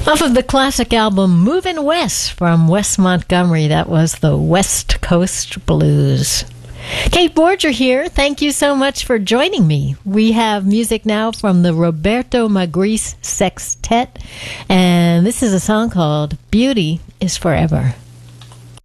Off of the classic album Movin' West from Wes Montgomery, that was the West Coast Blues. Kate Borger here. Thank you so much for joining me. We have music now from the Roberto Magris Sextet, and this is a song called Beauty is Forever.